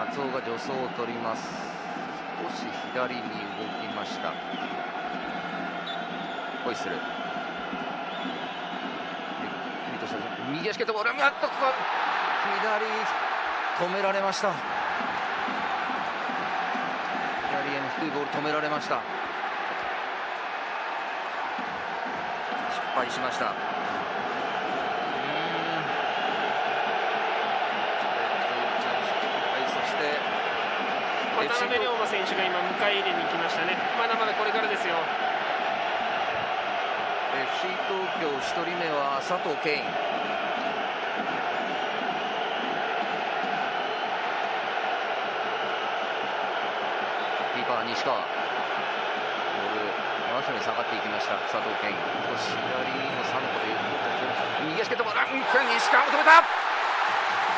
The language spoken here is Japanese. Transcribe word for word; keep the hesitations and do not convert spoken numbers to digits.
松尾が助走を取ります。少し左に動きました。ホイッスル。右足蹴ったボール、やっとここ左止められました。左への低いボール止められました。失敗しました。 渡辺龍馬選手が今迎え入れに来ましたね。まだまだこれからですよ。 エフシー 東京ひとりめは佐藤健。キーパー西川。ボール真後ろに下がっていきました。佐藤健。少し左のさん歩で右足蹴ったボール、西川も止めた。